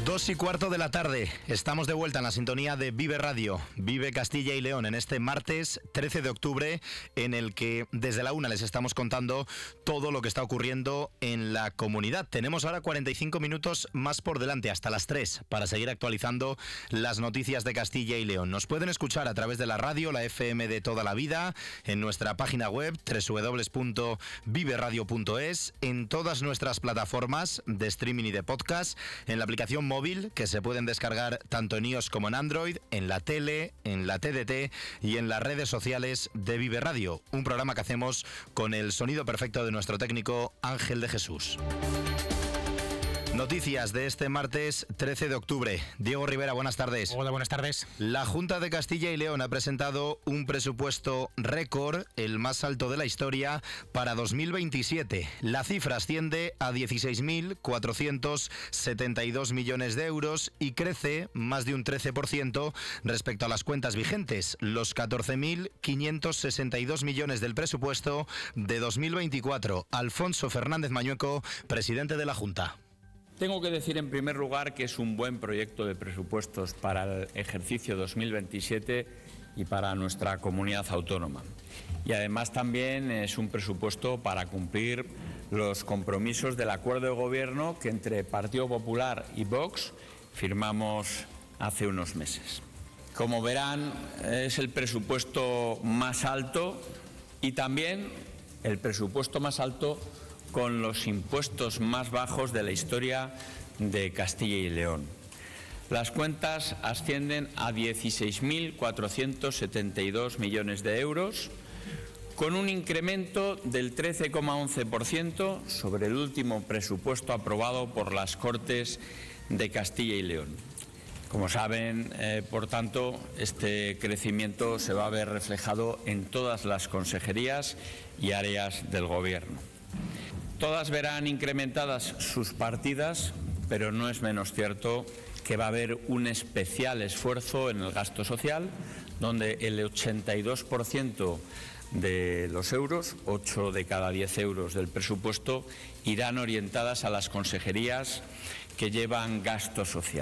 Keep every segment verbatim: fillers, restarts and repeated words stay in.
Dos y cuarto de la tarde, estamos de vuelta en la sintonía de Vive Radio, Vive Castilla y León, en este martes trece de octubre, en el que desde la una les estamos contando todo lo que está ocurriendo en la comunidad. Tenemos ahora cuarenta y cinco minutos más por delante, hasta las tres, para seguir actualizando las noticias de Castilla y León. Nos pueden escuchar a través de la radio, la F M de toda la vida, en nuestra página web doble u doble u doble u punto vive radio punto es, en todas nuestras plataformas de streaming y de podcast, en la aplicación móvil que se pueden descargar tanto en iOS como en Android, en la tele, en la T D T y en las redes sociales de Vive Radio, un programa que hacemos con el sonido perfecto de nuestro técnico Ángel de Jesús. Noticias de este martes trece de octubre. Diego Rivera, buenas tardes. Hola, buenas tardes. La Junta de Castilla y León ha presentado un presupuesto récord, el más alto de la historia, para dos mil veintisiete. La cifra asciende a dieciséis mil cuatrocientos setenta y dos millones de euros y crece más de un trece por ciento respecto a las cuentas vigentes, los catorce mil quinientos sesenta y dos millones del presupuesto de dos mil veinticuatro. Alfonso Fernández Mañueco, presidente de la Junta. Tengo que decir en primer lugar que es un buen proyecto de presupuestos para el ejercicio dos mil veintisiete y para nuestra comunidad autónoma. Y además también es un presupuesto para cumplir los compromisos del acuerdo de gobierno que entre Partido Popular y Vox firmamos hace unos meses. Como verán, es el presupuesto más alto y también el presupuesto más alto con los impuestos más bajos de la historia de Castilla y León. Las cuentas ascienden a dieciséis mil cuatrocientos setenta y dos millones de euros, con un incremento del trece coma once por ciento sobre el último presupuesto aprobado por las Cortes de Castilla y León. Como saben, eh, por tanto, este crecimiento se va a ver reflejado en todas las consejerías y áreas del Gobierno. Todas verán incrementadas sus partidas, pero no es menos cierto que va a haber un especial esfuerzo en el gasto social, donde el ochenta y dos por ciento de los euros, ocho de cada diez euros del presupuesto, irán orientadas a las consejerías que llevan gasto social.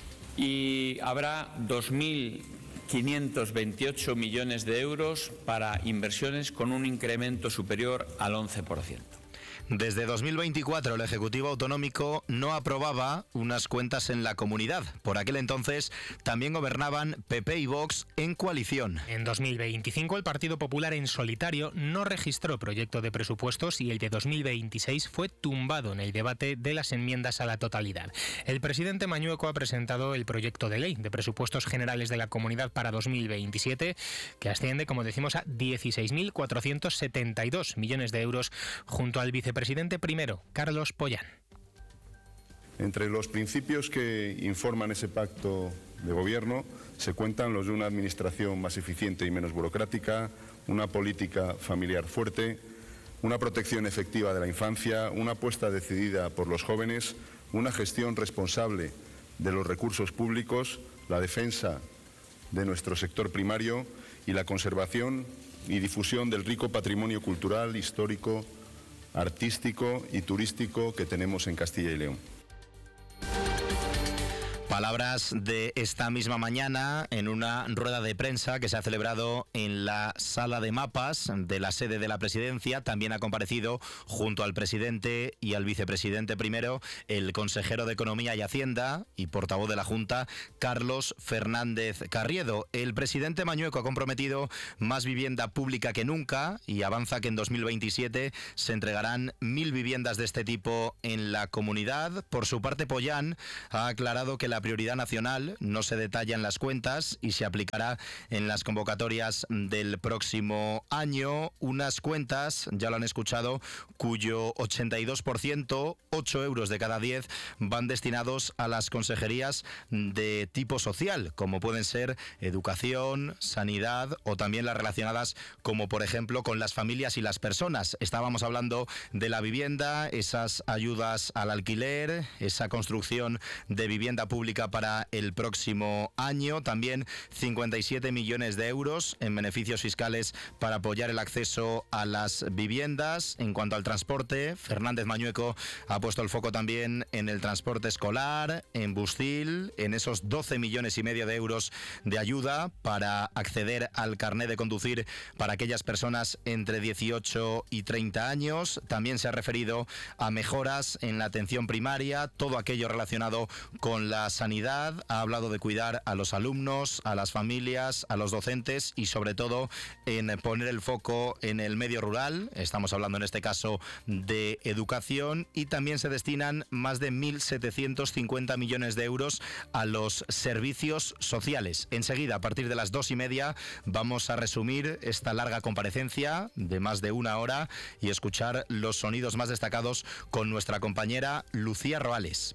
Y habrá dos mil quinientos veintiocho millones de euros para inversiones con un incremento superior al once por ciento. Desde dos mil veinticuatro el Ejecutivo Autonómico no aprobaba unas cuentas en la comunidad. Por aquel entonces también gobernaban P P y Vox en coalición. En dos mil veinticinco el Partido Popular en solitario no registró proyecto de presupuestos y el de dos mil veintiséis fue tumbado en el debate de las enmiendas a la totalidad. El presidente Mañueco ha presentado el proyecto de ley de presupuestos generales de la comunidad para dos mil veintisiete, que asciende, como decimos, a dieciséis mil cuatrocientos setenta y dos millones de euros, junto al vicepresidente Presidente primero, Carlos Pollán. Entre los principios que informan ese pacto de gobierno se cuentan los de una administración más eficiente y menos burocrática, una política familiar fuerte, una protección efectiva de la infancia, una apuesta decidida por los jóvenes, una gestión responsable de los recursos públicos, la defensa de nuestro sector primario y la conservación y difusión del rico patrimonio cultural, histórico, artístico y turístico que tenemos en Castilla y León. Palabras de esta misma mañana en una rueda de prensa que se ha celebrado en la sala de mapas de la sede de la presidencia. También ha comparecido junto al presidente y al vicepresidente primero el consejero de Economía y Hacienda y portavoz de la Junta, Carlos Fernández Carriedo. El presidente Mañueco ha comprometido más vivienda pública que nunca y avanza que en dos mil veintisiete se entregarán mil viviendas de este tipo en la comunidad. Por su parte, Pollán ha aclarado que la prioridad nacional no se detalla en las cuentas y se aplicará en las convocatorias del próximo año. Unas cuentas, ya lo han escuchado, cuyo ochenta y dos por ciento, ocho euros de cada diez, van destinados a las consejerías de tipo social, como pueden ser educación, sanidad o también las relacionadas, como por ejemplo con las familias y las personas. Estábamos hablando de la vivienda, esas ayudas al alquiler, esa construcción de vivienda pública pública para el próximo año. También cincuenta y siete millones de euros en beneficios fiscales para apoyar el acceso a las viviendas. En cuanto al transporte, Fernández Mañueco ha puesto el foco también en el transporte escolar, en Bustil, en esos doce millones y medio de euros de ayuda para acceder al carné de conducir para aquellas personas entre dieciocho y treinta años. También se ha referido a mejoras en la atención primaria, todo aquello relacionado con la sanidad. Ha hablado de cuidar a los alumnos, a las familias, a los docentes y sobre todo en poner el foco en el medio rural. Estamos hablando en este caso de educación, y también se destinan más de mil setecientos cincuenta millones de euros a los servicios sociales. Enseguida, a partir de las dos y media, vamos a resumir esta larga comparecencia de más de una hora y escuchar los sonidos más destacados con nuestra compañera Lucía Roales.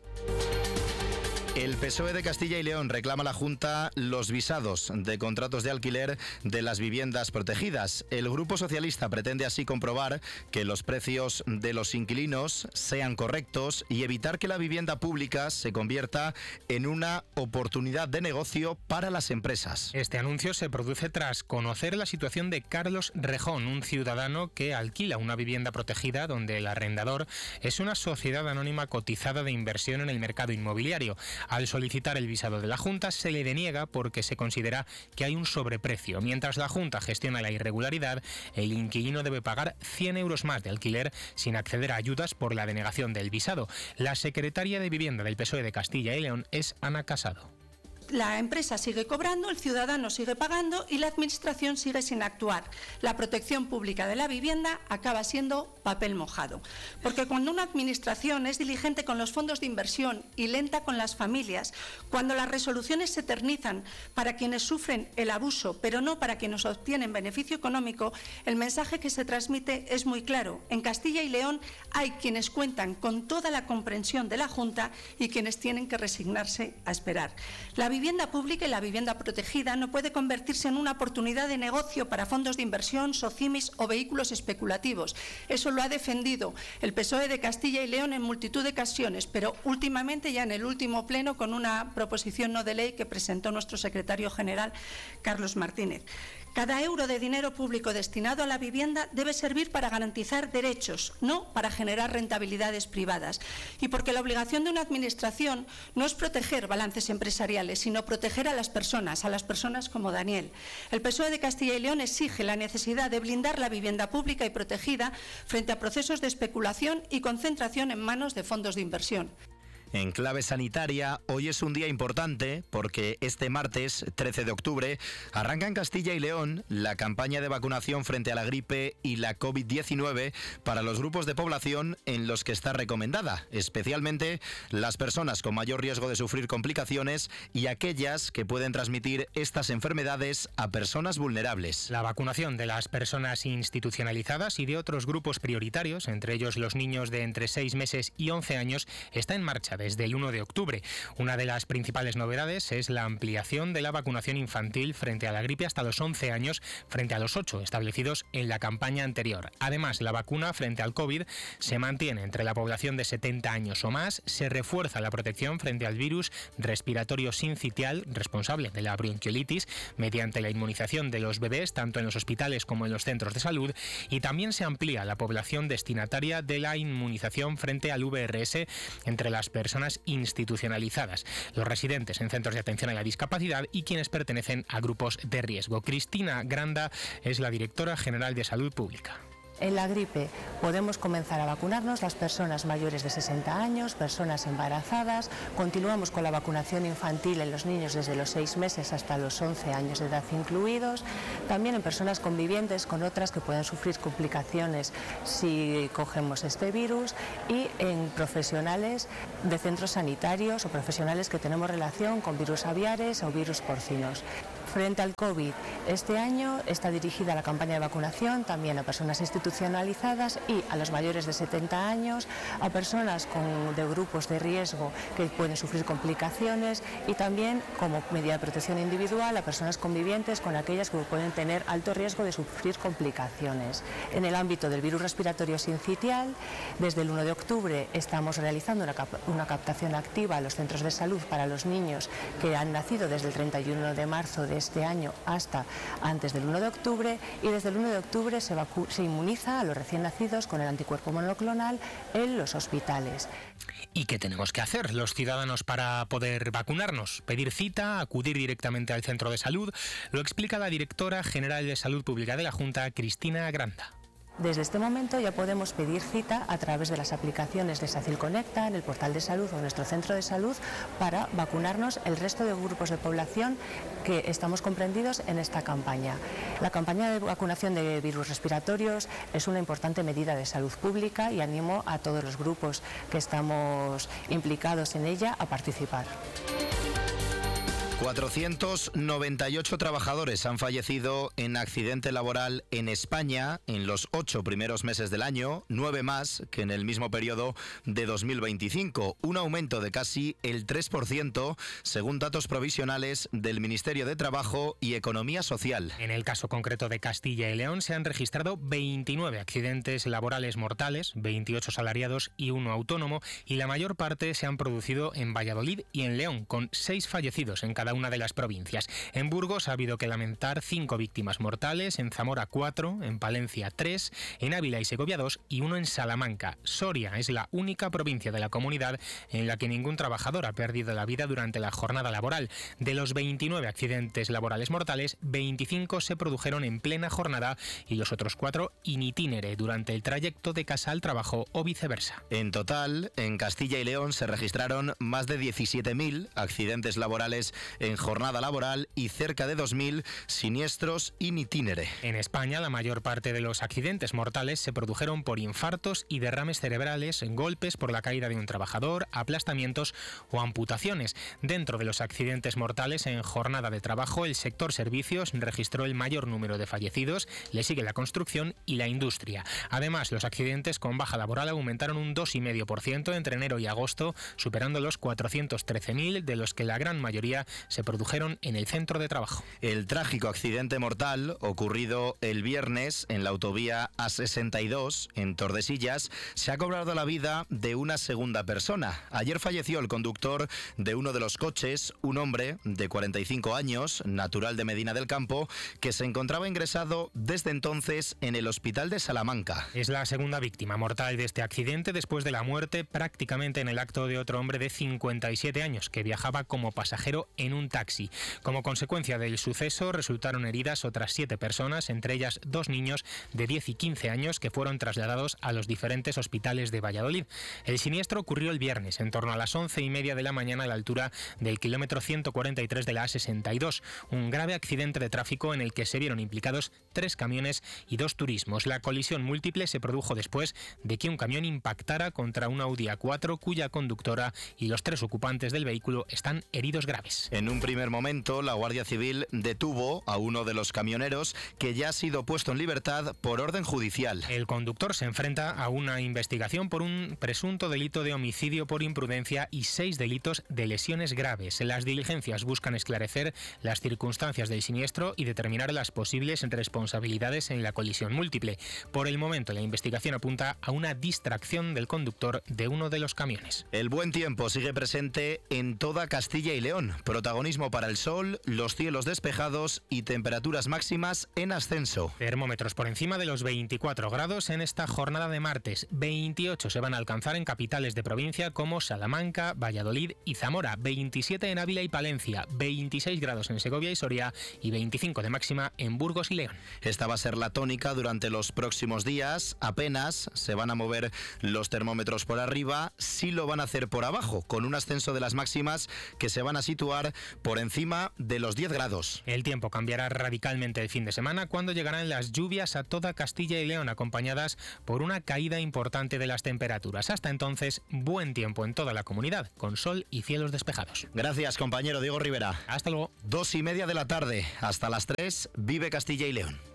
El P S O E de Castilla y León reclama a la Junta los visados de contratos de alquiler de las viviendas protegidas. El Grupo Socialista pretende así comprobar que los precios de los inquilinos sean correctos y evitar que la vivienda pública se convierta en una oportunidad de negocio para las empresas. Este anuncio se produce tras conocer la situación de Carlos Rejón, un ciudadano que alquila una vivienda protegida donde el arrendador es una sociedad anónima cotizada de inversión en el mercado inmobiliario. Al solicitar el visado de la Junta se le deniega porque se considera que hay un sobreprecio. Mientras la Junta gestiona la irregularidad, el inquilino debe pagar cien euros más de alquiler sin acceder a ayudas por la denegación del visado. La secretaria de Vivienda del P S O E de Castilla y León es Ana Casado. La empresa sigue cobrando, el ciudadano sigue pagando y la Administración sigue sin actuar. La protección pública de la vivienda acaba siendo papel mojado. Porque cuando una Administración es diligente con los fondos de inversión y lenta con las familias, cuando las resoluciones se eternizan para quienes sufren el abuso, pero no para quienes obtienen beneficio económico, el mensaje que se transmite es muy claro. En Castilla y León hay quienes cuentan con toda la comprensión de la Junta y quienes tienen que resignarse a esperar. La La vivienda pública y la vivienda protegida no puede convertirse en una oportunidad de negocio para fondos de inversión, socimis o vehículos especulativos. Eso lo ha defendido el P S O E de Castilla y León en multitud de ocasiones, pero últimamente, ya en el último pleno, con una proposición no de ley que presentó nuestro secretario general, Carlos Martínez. Cada euro de dinero público destinado a la vivienda debe servir para garantizar derechos, no para generar rentabilidades privadas. Y porque la obligación de una Administración no es proteger balances empresariales, sino proteger a las personas, a las personas como Daniel. El P S O E de Castilla y León exige la necesidad de blindar la vivienda pública y protegida frente a procesos de especulación y concentración en manos de fondos de inversión. En clave sanitaria, hoy es un día importante porque este martes, trece de octubre, arranca en Castilla y León la campaña de vacunación frente a la gripe y la COVID diecinueve para los grupos de población en los que está recomendada, especialmente las personas con mayor riesgo de sufrir complicaciones y aquellas que pueden transmitir estas enfermedades a personas vulnerables. La vacunación de las personas institucionalizadas y de otros grupos prioritarios, entre ellos los niños de entre seis meses y once años, está en marcha desde el uno de octubre. Una de las principales novedades es la ampliación de la vacunación infantil frente a la gripe hasta los once años, frente a los ocho establecidos en la campaña anterior. Además, la vacuna frente al COVID se mantiene entre la población de setenta años o más, se refuerza la protección frente al virus respiratorio sincitial, responsable de la bronquiolitis, mediante la inmunización de los bebés, tanto en los hospitales como en los centros de salud, y también se amplía la población destinataria de la inmunización frente al V R S entre las personas personas institucionalizadas, los residentes en centros de atención a la discapacidad y quienes pertenecen a grupos de riesgo. Cristina Granda es la directora general de Salud Pública. En la gripe podemos comenzar a vacunarnos las personas mayores de sesenta años, personas embarazadas. Continuamos con la vacunación infantil en los niños desde los seis meses hasta los once años de edad incluidos. También en personas convivientes con otras que pueden sufrir complicaciones si cogemos este virus. Y en profesionales de centros sanitarios o profesionales que tenemos relación con virus aviares o virus porcinos. Frente al COVID, este año está dirigida la campaña de vacunación también a personas institucionalizadas y a los mayores de setenta años, a personas con, de grupos de riesgo que pueden sufrir complicaciones y también como medida de protección individual a personas convivientes con aquellas que pueden tener alto riesgo de sufrir complicaciones. En el ámbito del virus respiratorio sincitial, desde el uno de octubre estamos realizando una, cap una captación activa a los centros de salud para los niños que han nacido desde el treinta y uno de marzo de este año hasta antes del uno de octubre, y desde el uno de octubre se, se inmuniza a los recién nacidos con el anticuerpo monoclonal en los hospitales. ¿Y qué tenemos que hacer los ciudadanos para poder vacunarnos? ¿Pedir cita? ¿Acudir directamente al centro de salud? Lo explica la directora general de Salud Pública de la Junta, Cristina Granda. Desde este momento ya podemos pedir cita a través de las aplicaciones de SACIL Conecta, en el portal de salud o en nuestro centro de salud para vacunarnos el resto de grupos de población que estamos comprendidos en esta campaña. La campaña de vacunación de virus respiratorios es una importante medida de salud pública y animo a todos los grupos que estamos implicados en ella a participar. cuatrocientos noventa y ocho trabajadores han fallecido en accidente laboral en España en los ocho primeros meses del año, nueve más que en el mismo periodo de dos mil veinticinco, un aumento de casi el tres por ciento según datos provisionales del Ministerio de Trabajo y Economía Social. En el caso concreto de Castilla y León se han registrado veintinueve accidentes laborales mortales, veintiocho salariados y uno autónomo, y la mayor parte se han producido en Valladolid y en León, con seis fallecidos en cada una de las provincias. En Burgos ha habido que lamentar cinco víctimas mortales, en Zamora cuatro, en Palencia tres, en Ávila y Segovia dos y uno en Salamanca. Soria es la única provincia de la comunidad en la que ningún trabajador ha perdido la vida durante la jornada laboral. De los veintinueve accidentes laborales mortales, veinticinco se produjeron en plena jornada y los otros cuatro in itinere, durante el trayecto de casa al trabajo o viceversa. En total, en Castilla y León se registraron más de diecisiete mil accidentes laborales en jornada laboral y cerca de dos mil siniestros in itinere. En España, la mayor parte de los accidentes mortales se produjeron por infartos y derrames cerebrales, golpes por la caída de un trabajador, aplastamientos o amputaciones. Dentro de los accidentes mortales en jornada de trabajo, el sector servicios registró el mayor número de fallecidos, le sigue la construcción y la industria. Además, los accidentes con baja laboral aumentaron un dos coma cinco por ciento entre enero y agosto, superando los cuatrocientos trece mil, de los que la gran mayoría se produjeron en el centro de trabajo. El trágico accidente mortal ocurrido el viernes en la autovía A sesenta y dos en Tordesillas se ha cobrado la vida de una segunda persona. Ayer falleció el conductor de uno de los coches, un hombre de cuarenta y cinco años, natural de Medina del Campo, que se encontraba ingresado desde entonces en el hospital de Salamanca. Es la segunda víctima mortal de este accidente después de la muerte prácticamente en el acto de otro hombre de cincuenta y siete años que viajaba como pasajero en un taxi. Como consecuencia del suceso resultaron heridas otras siete personas, entre ellas dos niños de diez y quince años que fueron trasladados a los diferentes hospitales de Valladolid. El siniestro ocurrió el viernes en torno a las once y media de la mañana a la altura del kilómetro ciento cuarenta y tres de la A sesenta y dos, un grave accidente de tráfico en el que se vieron implicados tres camiones y dos turismos. La colisión múltiple se produjo después de que un camión impactara contra una Audi A cuatro cuya conductora y los tres ocupantes del vehículo están heridos graves. En un primer momento, la Guardia Civil detuvo a uno de los camioneros, que ya ha sido puesto en libertad por orden judicial. El conductor se enfrenta a una investigación por un presunto delito de homicidio por imprudencia y seis delitos de lesiones graves. Las diligencias buscan esclarecer las circunstancias del siniestro y determinar las posibles responsabilidades en la colisión múltiple. Por el momento, la investigación apunta a una distracción del conductor de uno de los camiones. El buen tiempo sigue presente en toda Castilla y León. Protagonismo para el sol, los cielos despejados y temperaturas máximas en ascenso. Termómetros por encima de los veinticuatro grados en esta jornada de martes. veintiocho se van a alcanzar en capitales de provincia como Salamanca, Valladolid y Zamora. veintisiete en Ávila y Palencia. veintiséis grados en Segovia y Soria y veinticinco de máxima en Burgos y León. Esta va a ser la tónica durante los próximos días. Apenas se van a mover los termómetros por arriba, sí lo van a hacer por abajo, con un ascenso de las máximas que se van a situar por encima de los diez grados. El tiempo cambiará radicalmente el fin de semana cuando llegarán las lluvias a toda Castilla y León, acompañadas por una caída importante de las temperaturas. Hasta entonces, buen tiempo en toda la comunidad, con sol y cielos despejados. Gracias, compañero Diego Rivera. Hasta luego. Dos y media de la tarde, hasta las tres, vive Castilla y León.